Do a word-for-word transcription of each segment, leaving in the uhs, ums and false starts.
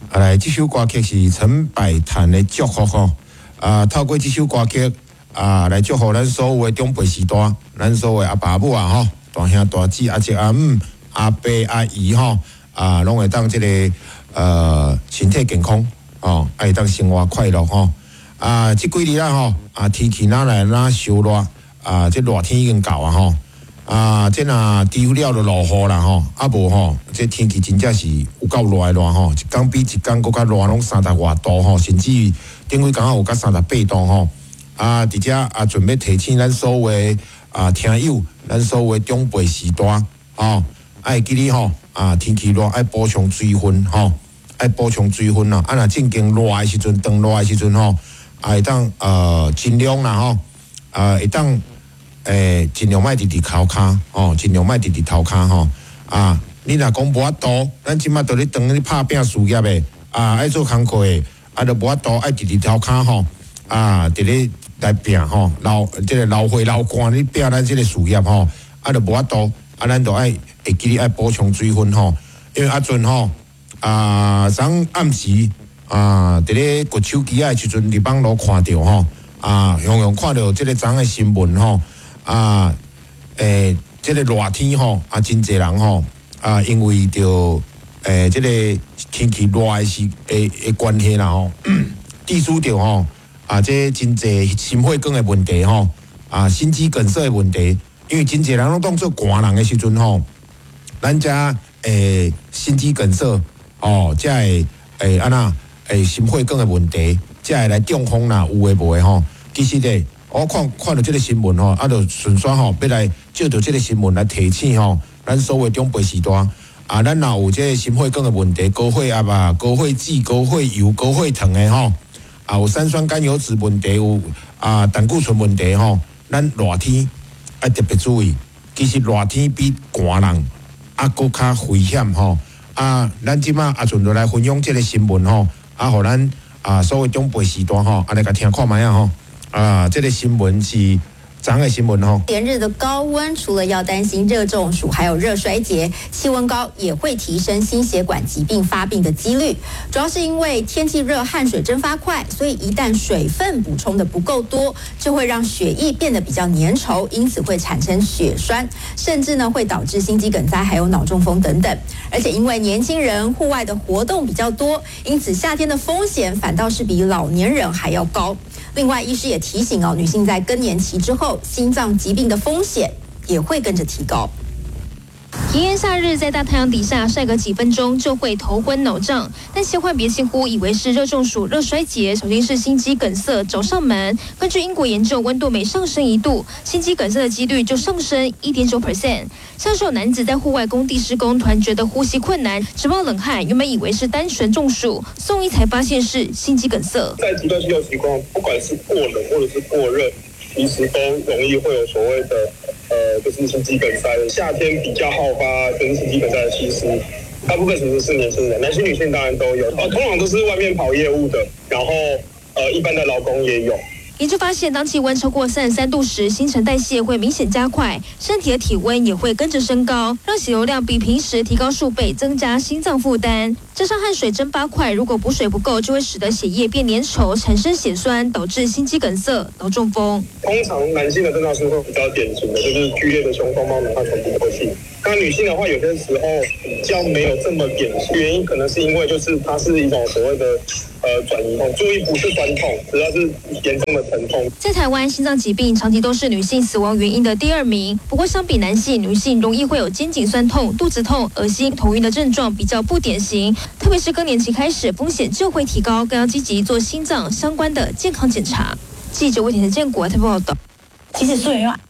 啊，来，这首歌曲是陈百潭的祝福吼。啊，透过这首歌曲啊，来祝福咱所有的长辈时代，咱所有的阿爸母啊吼，大兄大姊、阿姐阿姆、阿伯阿姨吼，啊，拢会当这个呃身体健康哦，会当生活快乐吼。啊，这几日啦吼，啊天气哪来哪烧热，啊这热天已经到啊吼。啊，这若除了就落雨啦吼，啊无吼，这天气真正是有够热诶热吼，一天比一天搁较热，拢三十外度吼，甚至顶几工啊有甲三十八度吼。啊，伫遮啊，准备提醒咱所有诶啊听友，咱所有诶长辈时代吼，爱记哩吼啊，天气热爱补充水分吼，爱补充水分啦。啊，若正经热诶时阵，当热诶时阵吼，啊会当呃尽量啦吼，啊会当。诶，尽量莫直直头骹，吼，尽量莫直直头骹吼。啊，你若讲无法度，咱即马倒咧当咧拍拼事业诶，啊，爱做工课诶，啊，就无法度，爱直直头骹吼，啊，直咧来拼吼，老即个老岁老干咧拼咱即个事业吼，啊，就无法度，啊，咱就爱会记哩爱补充水分吼，因为阿阵吼，啊，昨暗时啊，伫咧掘手机诶时阵，伫网络看着吼，啊，样样看到即个昨诶新闻吼。啊，诶、欸，即、这个热天吼，啊，真侪人吼，啊，因为着诶，即、欸这个天气热诶是诶诶关系啦吼，致使着吼，啊，这真侪心血管诶问题吼，啊，心肌梗塞诶问题，因为真侪人拢当做寒人诶时阵吼，咱遮诶心肌梗塞哦，才会诶安那诶心血管诶问题，才会来中风啦，有诶无诶吼，其实咧。我看看到这个新闻吼，啊，就顺续吼，要来借着这个新闻来提醒吼，咱所有长辈时代啊，咱若有这个心血管的问题，高血压啊、高血脂、高血油、高血糖的吼，啊，有三酸甘油脂问题，有啊胆固醇问题吼，咱热天要特别注意。其实热天比寒人啊搁较危险吼，啊，咱即马啊，顺着来分享这个新闻吼，啊，互咱啊所有长辈时代吼，安尼甲听看卖啊吼。啊，这个新闻是昨的新闻吼。 连日的高温，除了要担心热中暑，还有热衰竭，气温高也会提升心血管疾病发病的几率。主要是因为天气热，汗水蒸发快，所以一旦水分补充的不够多，就会让血液变得比较粘稠，因此会产生血栓，甚至呢会导致心肌梗塞，还有脑中风等等。而且因为年轻人户外的活动比较多，因此夏天的风险反倒是比老年人还要高。另外，医师也提醒哦，女性在更年期之后，心脏疾病的风险也会跟着提高。炎炎夏日，在大太阳底下晒个几分钟就会头昏脑胀，但千万别轻忽，以为是热中暑、热衰竭，小心是心肌梗塞找上门。根据英国研究，温度每上升一度，心肌梗塞的几率就上升 一点九 percent。像是有男子在户外工地施工，突然觉得呼吸困难，直冒冷汗，原本以为是单纯中暑，送医才发现是心肌梗塞。 在极端气候情况，不管是过冷或者是过热，其实都容易会有所谓的。呃，就是心肌梗塞，夏天比较好发跟心肌梗塞的，其实大部分其实是年轻人，男性、女性当然都有。呃，通常都是外面跑业务的，然后呃，一般的劳工也有。 研究发现，当气温超过三十三度时，新陈代谢会明显加快，身体的体温也会跟着升高，让血流量比平时提高数倍，增加心脏负担。加上汗水蒸发快，如果补水不够，就会使得血液变粘稠，产生血栓，导致心肌梗塞、脑中风。 通常男性的症状是会比较典型的，就是剧烈的胸痛、冒冷汗、喘不过气。那女性的话，有些时候比较没有这么典型，原因可能是因为就是它是一种所谓的呃转移痛，注意不是酸痛，主要是严重的疼痛。 在台湾，心脏疾病长期都是女性死亡原因的第二名。不过，相比男性，女性容易会有肩颈酸痛、肚子痛、恶心、头晕的症状比较不典型。特别是更年期开始，风险就会提高，更要积极做心脏相关的健康检查。记者魏田建国台北报道。 其实素媛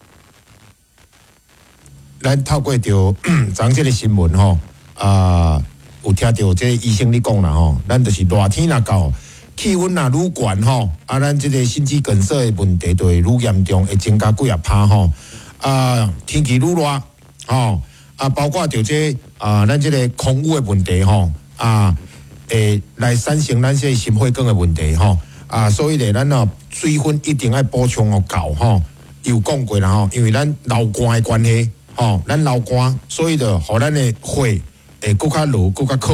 咱透过着昨这个新闻吼，啊，有听到这医生咧讲啦吼，咱就是热天若到，气温若愈悬吼，啊，咱这个心肌梗塞的问题就会愈严重，会增加几啊趴吼。啊，天气愈热吼，啊，包括着这啊，咱这个空污的问题吼，啊，会来产生咱这心血管的问题吼，啊，所以咧，咱哦水分一定要补充哦够吼。有讲过啦吼，因为咱流汗的关系。哦，咱流汗，所以就互咱的血会更较落、更较靠，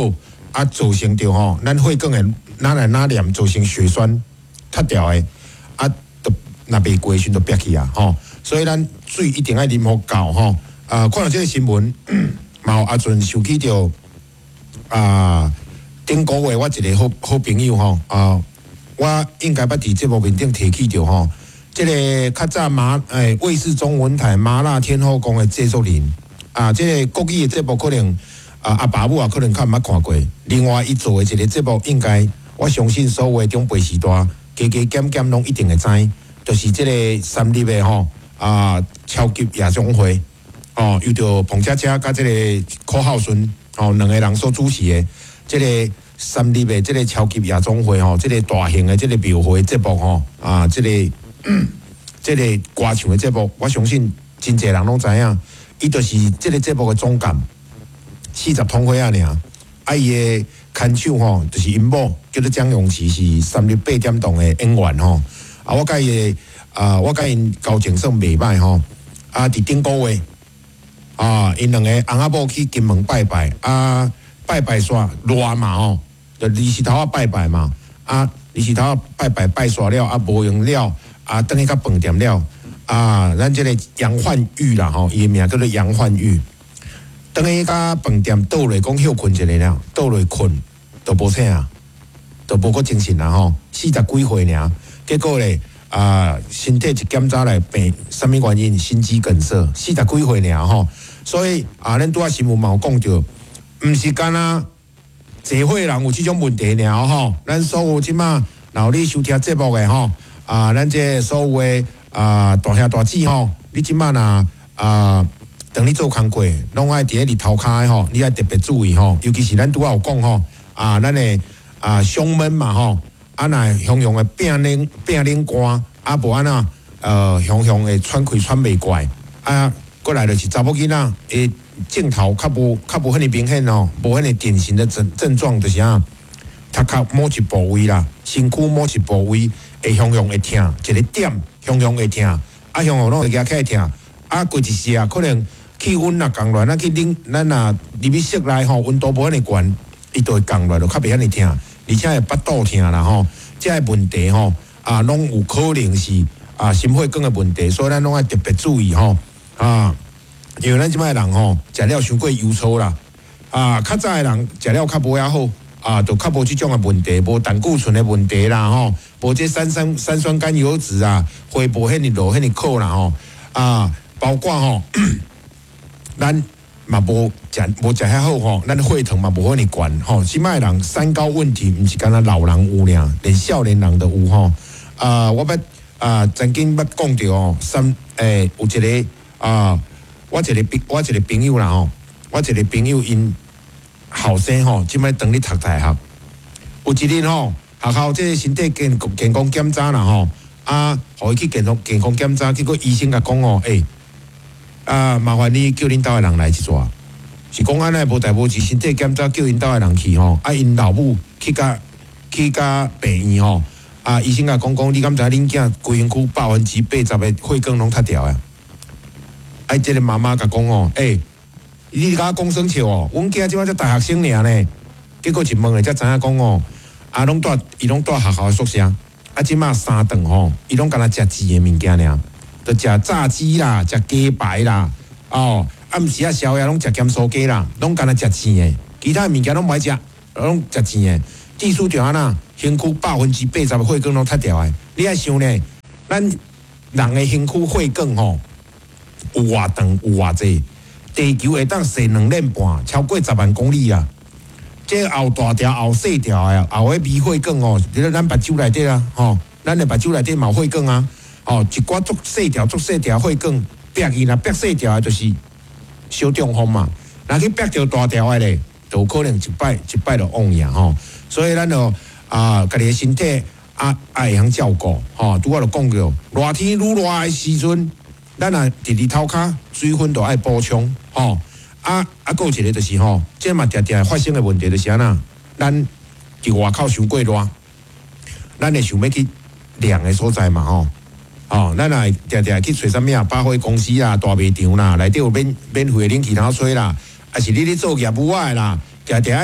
啊造成着吼，咱血管的哪来哪念造成血栓塌掉的，啊，都若袂过时就憋去啊吼。所以咱水一定要啉好够吼。啊，看到这个新闻，嘛有阿俊想起着啊，顶个月我一个好好朋友吼啊，我应该捌伫节目面顶提起着吼。这个较早麻诶卫视中文台麻辣天后宫的制作人啊，这个国语的节目可能啊阿爸母啊可能较毋捌看过。另外伊做的一个节目，应该我相信所有的长辈时代加加减减拢一定会知，就是这个三立的吼啊超级夜总会哦，由着彭佳佳甲这个柯浩顺哦两个人所主持的这个三立的这个超级夜总会吼，这个大型的这个庙会节目吼啊这个。嗯，这个歌唱的节目，我相信真侪人拢知影，伊就是这个节目的总监，四十通岁啊尔。啊，伊的看手吼，就是因某叫做蒋永琪，是三立八点档的演员吼。啊，我甲伊啊，我甲因交情算袂歹吼。啊，伫顶个月啊，因两个翁仔某去金门拜拜，啊，拜拜煞热嘛吼，就二十头啊拜拜嘛，啊，二十头啊拜拜拜煞了，啊，无用了。啊，等于到饭店了啊！咱这个杨焕玉啦吼，伊名叫做杨焕玉。等于到饭店倒落讲休困一下了，倒落困都无醒啊，都无个精神啦吼，四十几岁尔，结果咧啊，身体一检查来病，什么原因？心肌梗塞，四十几岁尔吼。所以啊，咱拄仔新闻嘛有讲着，毋是干啊，社会人有即种问题尔吼。咱所有即马老你收听节目的吼。啊，咱这所有的啊大兄大姊吼，你即摆若啊，当你做工课，拢爱伫咧日头骹吼，你爱特别注意吼，尤其是咱拄仔有讲吼，啊，咱的啊胸闷嘛吼，啊若雄雄的病冷病冷寒，啊无安那呃雄雄的喘气喘袂过来，啊，过来就是查某囡仔诶镜头较无较无遐尼明显哦，无遐尼典型的症症状就是啊，头壳某一部位啦，身躯某一部位。会雄雄会痛，一个点雄雄会痛，啊雄雄拢会夹起来痛，啊过一时可能气温若降落，咱去冷，咱若入去室内吼，温度无遐尼悬，伊就会降落，就较袂遐尼痛，而且会腹肚痛啦吼，这个问题吼啊，拢有可能是啊心血管的问题，所以咱拢爱特别注意吼啊，因为咱即摆人吼食了伤过油粗啦，啊较早的人食了较无遐好。啊，就较无即种的问题，无胆固醇的问题啦，吼，无这三酸三酸甘油脂啊，血无遐尼落遐尼苦啦，吼，啊，包括吼，咱嘛无食无食遐好吼，咱血糖嘛无遐尼悬吼，即摆人三高问题，毋是干那老人有俩，连少年人都有吼。啊，我捌啊曾经捌讲着哦，三诶、欸、有一个啊，我一个朋我一个朋友啦吼，我一个朋友因。后生吼，即摆当咧读大学，有一日吼，学校即个身体健健康检查啦吼，啊，互伊去健康健康检查，结果医生甲讲哦，诶、欸，啊，麻烦你叫恁兜诶人来一撮，是讲安尼无代无志，身体检查叫恁兜诶人去吼，啊，因老母去甲去甲病院吼，啊，医生甲讲讲，你敢知恁囝规身躯百分之八十诶血管拢塌掉啊？啊，即个妈妈甲讲哦，诶、欸。你甲我讲生笑哦，阮囝即摆才大学生尔呢，结果一问咧才知影讲哦，啊，拢住伊拢住学校的宿舍，啊，即摆三顿吼，伊拢敢若食煮的物件尔，就食炸鸡啦，食鸡排啦，哦，暗时啊宵夜拢食咸酥鸡啦，拢敢若食煮的，其他物件拢袂食，拢食煮的，技术就安那，身躯百分之八十的血管拢塌掉的，你爱想呢，咱人的身躯血管吼，有偌长有偌济。地球会当射两年半，超过十万公里啊！这后大条、后细条啊，后个微血管哦，伫咧咱目睭内底啊，吼，咱的目睭内底嘛有血管啊，哦，一寡足细条、足细条血管，逼伊若逼细条的，就是小中风嘛。若去逼着大条的咧，就可能一摆一摆就亡呀吼。所以咱就啊，家己的身体啊，爱会晓照顾吼。拄我就讲过，热天愈热的时阵。咱啊，伫日头骹水分都爱补充，吼、哦、啊啊，还有一个就是吼，这嘛常常发生的问题就是安那，咱伫外口伤过热，咱会想要去凉的所在嘛吼，哦，咱也常常去找啥物啊，百货公司啦、大卖场啦，内底有免免费的冷气通吹啦，啊是你咧做业务的啦，常常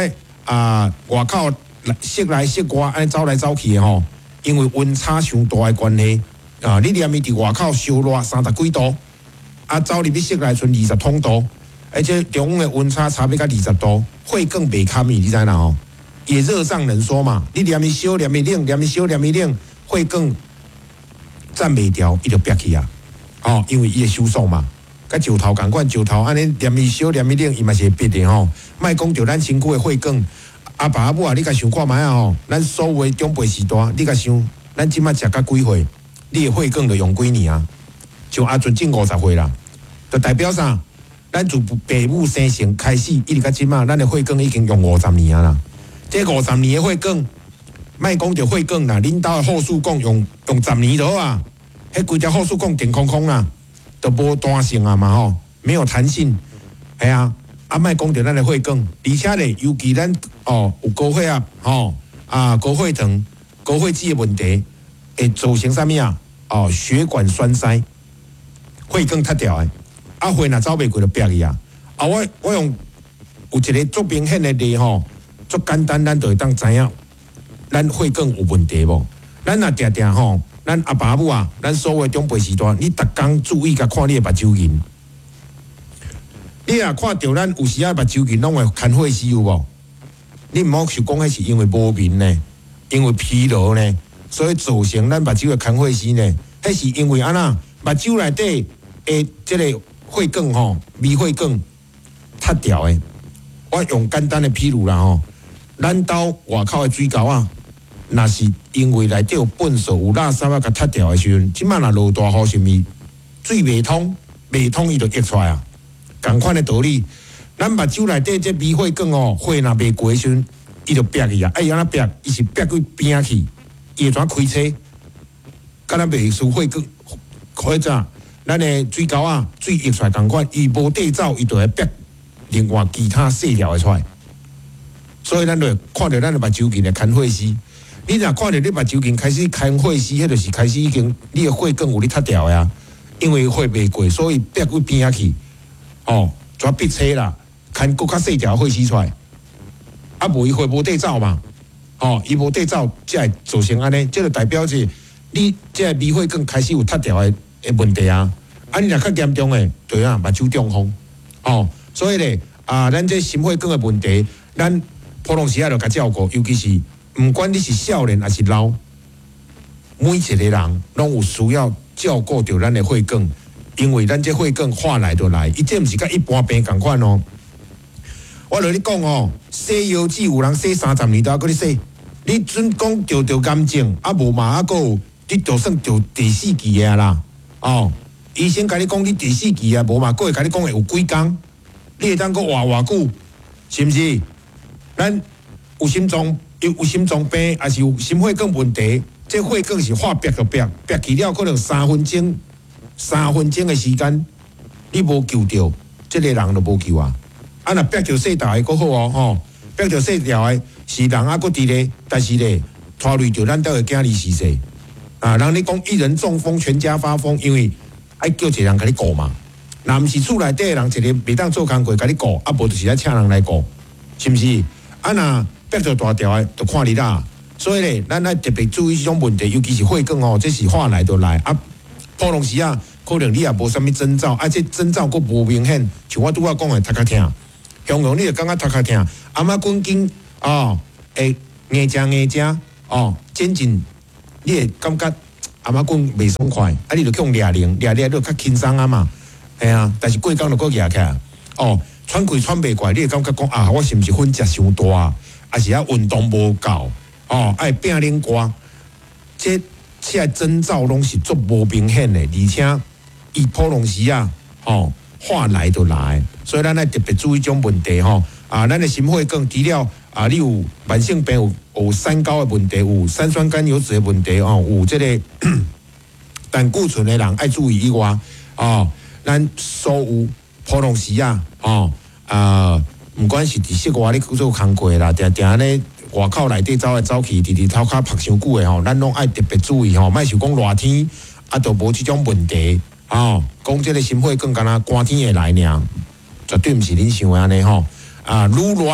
啊外口室内室外安走来走去的吼，因为温差伤大的关系啊，你连伊伫外口烧热三十几度，啊走入去室内剩二十通度，而且中央的温差差不多到二十度，血管袂堪伊，你知哪吼？也热胀冷缩嘛，你连伊烧连伊冷，连伊烧连伊冷，血管站袂调，伊就憋去啊！哦，因为伊会收缩嘛，甲石头共款，石头安尼连伊烧连伊冷，伊嘛是会憋的吼。莫讲着咱身躯的血管，阿爸阿母啊，你甲想看觅啊吼，咱所有的长辈时代，你甲想，咱即摆食到几岁，你的血管就用几年啊？像阿俊正五十岁啦，就代表啥？咱自父母生成开始，一直到即摆，咱的血管已经用五十年啊啦。这五十年的血管，莫讲着血管啦，恁兜的护士管用用十年就好啊。迄规条护士管健康康啊，都无弹性啊嘛吼，没有弹性，系啊。啊，莫讲着咱的血管，而且咧，尤其咱哦有高血压吼啊高血糖、高血脂的问题，会造成啥物啊？哦，血管栓塞，血管塌掉的，啊血若走袂过就憋去啊。啊，我我用有一个足明显的例吼。足简单，咱就会当知影，咱血管有问题无？咱若定定吼，咱阿爸母啊，咱所有长辈时代，你逐工注意甲看你的目睭印。你若看到咱有时啊目睭印拢会看血丝有无？你毋好想讲迄是因为无眠呢，因为疲劳呢，所以造成咱目睭会看血丝呢。迄是因为安那目睭内底诶，即个血管吼，微血管塌掉的。我用简单的譬如啦吼。咱兜外口的水沟啊，若是因为内底有粪扫、有垃圾啊，甲塌掉的时阵，即摆若落大雨，是毋是水袂通？袂通伊就溢出来啊。同款的道理，咱目睭内底这微血管哦，血若袂过的时阵，伊就憋去啊。哎，安怎憋？伊是憋去边仔去，伊会怎开车？敢若袂输血管，或者咱的水沟啊，水溢出来同款，伊无地走，伊就会憋另外其他细条的出来。所以咱就看到咱的目睭镜的看血丝，你若看到你目睭镜开始看血丝，迄就是开始已经你的血管有咧塌掉呀，因为血袂过，所以憋去边仔去，哦，就要逼车啦，看更较细条血丝出来，啊无伊血无地走嘛，哦，伊无地走，才会造成安尼，这就代表是你这微血管开始有塌掉的的问题啊，啊你若较严重的，对啊，目睭中风，哦，所以咧啊，咱这心血管的问题，咱普通时啊，就甲照顾，尤其是毋管你是少年还是老，每一个人拢有需要照顾到咱的血管，因为咱这血管化来就来，伊这毋是甲一般病共款哦。我来你讲哦，洗腰子有人洗三十年都还搁咧洗，你准讲着着癌症，啊无嘛啊有，你就算着第四期的啦，哦，医生甲你讲你第四期啊，无嘛，佫会甲你讲会有几工，你会当佫活偌久，是毋是？咱有心脏有有心脏病，还是有心血管问题？这血管是化憋就憋，憋去了可能三分钟、三分钟的时间，你无救着，这个人就无救啊！啊，若憋着细条的，佫好哦，吼，憋着细条的是人啊，佫伫咧，但是咧拖累着咱兜的囝儿死世啊！人你讲一人中风，全家发疯，因为爱叫一个人甲你顾嘛，若毋是厝内底的人一个袂当做工课甲你顾，啊无就是来请人来顾，是毋是？啊，若憋着大条的，就看你啦。所以咧，咱爱特别注意这种问题，尤其是血管哦，这是话来就来啊。普通时啊，可能你也无啥物征兆，啊，这征兆佫无明显，像我拄仔讲的，头壳痛，形容你就感觉头壳痛，阿妈滚筋哦，会硬正硬正哦，渐渐你会感觉阿妈滚袂爽快，啊，你就去用抓铃，抓铃就较轻松啊嘛，系啊，但是过工就佫压起来，哦。喘气喘袂过来，你会感觉讲啊，我是毋是分食伤大，还是啊运动无够？哦，爱拼冷歌，这这些征兆拢是足无明显的，而且伊普通时啊，哦，话来就来，所以咱爱特别注意这种问题吼。啊，咱的心血管除了啊，你有慢性病有有三高的问题，有三酸甘油脂的问题哦，有这个胆固醇的人爱注意以外，哦，咱所有普通时啊，哦。啊，毋管是伫室外咧做工课啦，定定咧外口内底走来走去，伫伫头壳晒伤久诶吼，咱拢爱特别注意吼，莫想讲热天啊，都无即种问题哦。讲即个心血管敢若寒天会来尔，绝对毋是恁想诶安尼吼。啊，愈热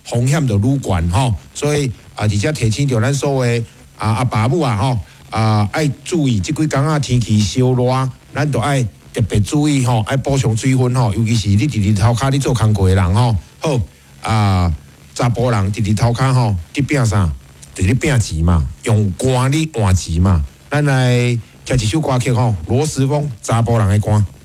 风险就愈悬吼。所以啊，而且提醒着咱所有啊阿爸母啊吼啊，爱注意即几工啊天气烧热，咱都爱特别注意吼，爱补充水分吼，尤其是你伫日头骹咧做工课的人吼，好啊，查甫人伫日头骹吼，伫拼啥？伫咧拼钱嘛，用肝咧换钱嘛。咱来听一首歌曲吼，罗时丰查甫人的歌。